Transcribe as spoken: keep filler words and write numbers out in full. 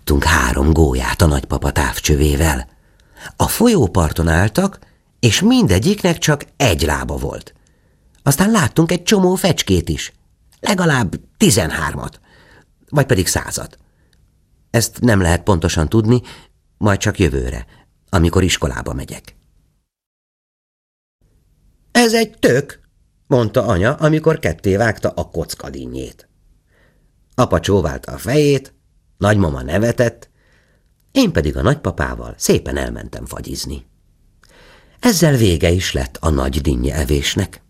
láttunk három gólyát a nagypapa távcsövével. A folyóparton álltak, és mindegyiknek csak egy lába volt. Aztán láttunk egy csomó fecskét is, legalább tizenhármat, vagy pedig százat. Ezt nem lehet pontosan tudni, majd csak jövőre, amikor iskolába megyek. Ez egy tök, mondta anya, amikor ketté vágta a kockadinnyét. Apa csóválta a fejét, nagymama nevetett, én pedig a nagypapával szépen elmentem fagyizni. Ezzel vége is lett a nagy dinnye evésnek.